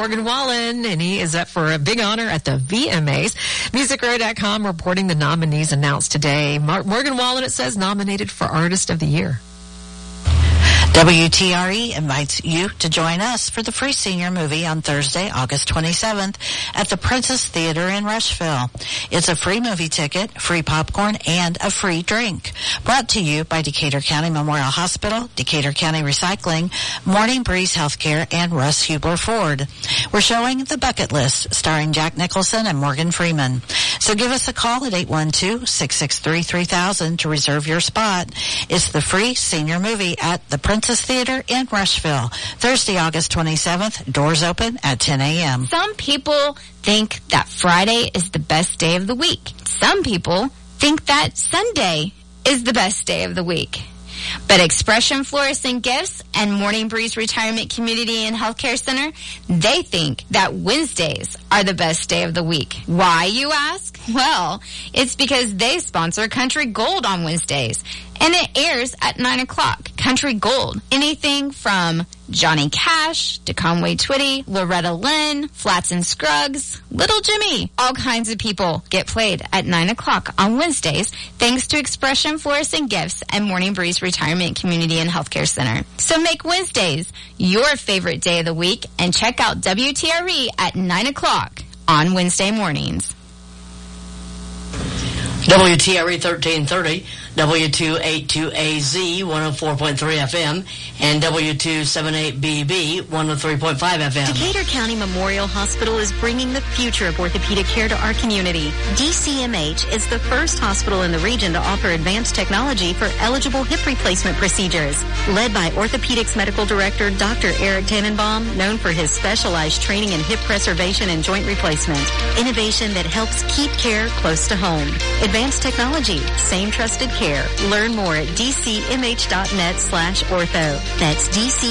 Morgan Wallen, and he is up for a big honor at the VMAs. MusicRow.com reporting the nominees announced today. Morgan Wallen, it says, nominated for Artist of the Year. WTRE invites you to join us for the free senior movie on Thursday, August 27th at the Princess Theater in Rushville. It's a free movie ticket, free popcorn, and a free drink. Brought to you by Decatur County Memorial Hospital, Decatur County Recycling, Morning Breeze Healthcare, and Russ Hubler Ford. We're showing The Bucket List, starring Jack Nicholson and Morgan Freeman. So give us a call at 812-663-3000 to reserve your spot. It's the free senior movie at the Princess Theater in Rushville. Thursday, August 27th. Doors open at 10 a.m. Some people think that Friday is the best day of the week. Some people think that Sunday is the best day of the week. But Expression Florists and Gifts and Morning Breeze Retirement Community and Healthcare Center, they think that Wednesdays are the best day of the week. Why, you ask? Well, it's because they sponsor Country Gold on Wednesdays, and it airs at 9 o'clock. Country Gold, anything from Johnny Cash to Conway Twitty, Loretta Lynn, Flats and Scruggs, Little Jimmy. All kinds of people get played at 9 o'clock on Wednesdays thanks to Expression Florists and Gifts and Morning Breeze Retirement Community and Healthcare Center. So make Wednesdays your favorite day of the week and check out WTRE at 9 o'clock on Wednesday mornings. WTRE 1330, W282AZ 104.3 FM, and W278BB 103.5 FM. Decatur County Memorial Hospital is bringing the future of orthopedic care to our community. DCMH is the first hospital in the region to offer advanced technology for eligible hip replacement procedures. Led by Orthopedics Medical Director Dr. Eric Tannenbaum, known for his specialized training in hip preservation and joint replacement. Innovation that helps keep care close to home. Advanced technology, same trusted care. Learn more at dcmh.net/ortho. That's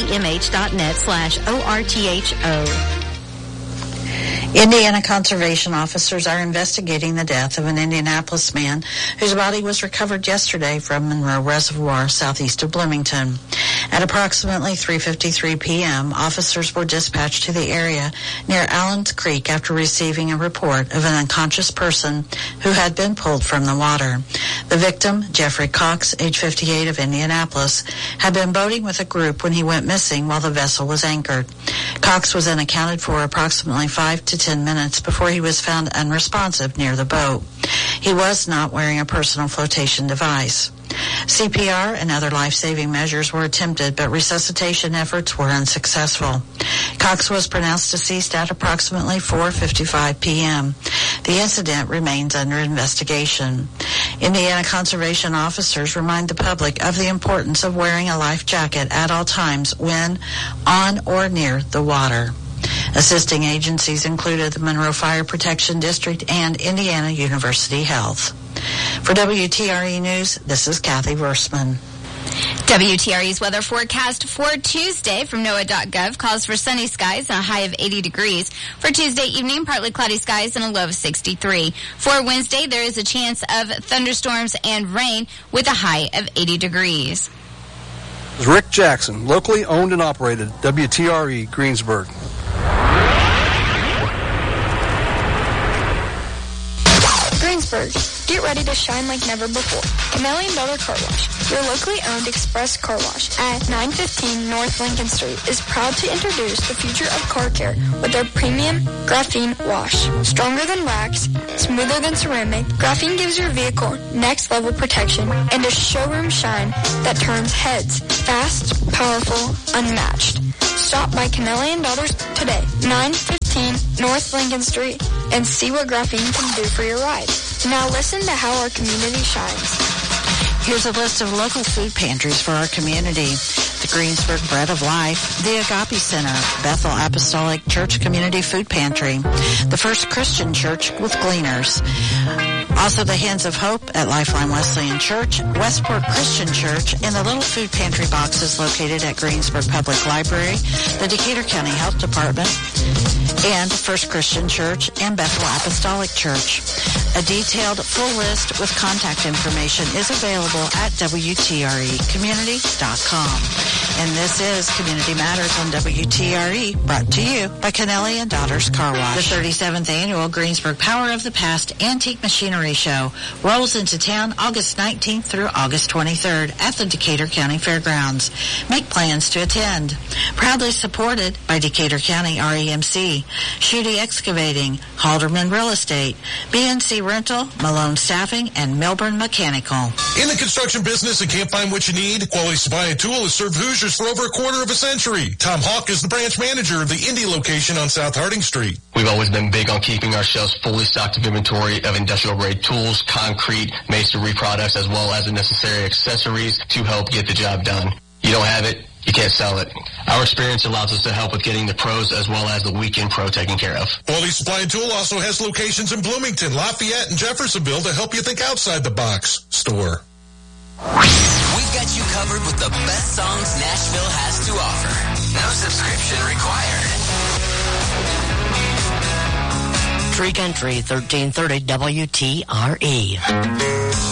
dcmh.net/ORTHO. Indiana conservation officers are investigating the death of an Indianapolis man whose body was recovered yesterday from Monroe Reservoir, southeast of Bloomington. At approximately 3:53 p.m., officers were dispatched to the area near Allen's Creek after receiving a report of an unconscious person who had been pulled from the water. The victim, Jeffrey Cox, age 58, of Indianapolis, had been boating with a group when he went missing while the vessel was anchored. Cox was then accounted for approximately 5 to 10 minutes before he was found unresponsive near the boat. He was not wearing a personal flotation device. CPR and other life-saving measures were attempted, but resuscitation efforts were unsuccessful. Cox was pronounced deceased at approximately 4:55 p.m. The incident remains under investigation. Indiana conservation officers remind the public of the importance of wearing a life jacket at all times when on or near the water. Assisting agencies included the Monroe Fire Protection District and Indiana University Health. For WTRE News, this is Kathy Versman. WTRE's weather forecast for Tuesday from NOAA.gov calls for sunny skies and a high of 80 degrees. For Tuesday evening, partly cloudy skies and a low of 63. For Wednesday, there is a chance of thunderstorms and rain with a high of 80 degrees. Rick Jackson, locally owned and operated, WTRE Greensburg. Greensburg, get ready to shine like never before. Chameleon Builder Car Wash, your locally owned express car wash at 915 North Lincoln Street, is proud to introduce the future of car care with their premium graphene wash. Stronger than wax, smoother than ceramic, graphene gives your vehicle next level protection and a showroom shine that turns heads. Fast, powerful, unmatched. Stop by Chameleon Builders today, 915 North Lincoln Street, and see what graphene can do for your ride. Now listen to how our community shines. Here's a list of local food pantries for our community. The Greensburg Bread of Life, the Agape Center, Bethel Apostolic Church Community Food Pantry, the First Christian Church with Gleaners. Also the Hands of Hope at Lifeline Wesleyan Church, Westport Christian Church, and the Little Food Pantry boxes located at Greensburg Public Library, the Decatur County Health Department, and First Christian Church and Bethel Apostolic Church. A detailed full list with contact information is available at WTREcommunity.com. And this is Community Matters on WTRE, brought to you by Kennelly and Daughters Car Wash. The 37th Annual Greensburg Power of the Past Antique Machinery Show rolls into town August 19th through August 23rd at the Decatur County Fairgrounds. Make plans to attend. Proudly supported by Decatur County REMC, Schutte Excavating, Halderman Real Estate, BNC Rental, Malone Staffing, and Melbourne Mechanical. In the construction business and can't find what you need? Quality Supply and Tool has served Hoosiers for over a quarter of a century. Tom Hawk is the branch manager of the Indy location on South Harding Street. We've always been big on keeping our shelves fully stocked of inventory of industrial-grade tools, concrete, masonry products, as well as the necessary accessories to help get the job done. You don't have it, you can't sell it. Our experience allows us to help with getting the pros as well as the weekend pro taken care of. Quality Supply and Tool also has locations in Bloomington, Lafayette, and Jeffersonville to help you think outside the box. Store. We've got you covered with the best songs Nashville has to offer. No subscription required. Tree Country, 1330 WTRE.